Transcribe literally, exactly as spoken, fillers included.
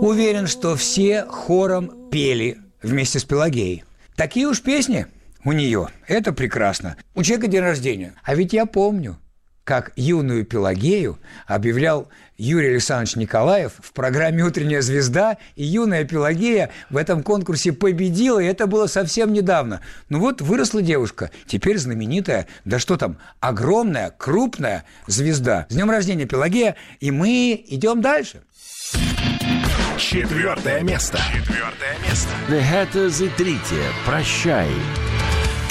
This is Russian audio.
Уверен, что все хором пели вместе с Пелагеей. Такие уж песни у нее. Это прекрасно. У человека день рождения. А ведь я помню, как юную Пелагею объявлял Юрий Александрович Николаев в программе «Утренняя звезда», и юная Пелагея в этом конкурсе победила, и это было совсем недавно. Ну вот выросла девушка, теперь знаменитая, да что там, огромная, крупная звезда. С днем рождения, Пелагея, и мы идем дальше. Четвертое место. Четвертое место. Det heter Zitrite. Прощай.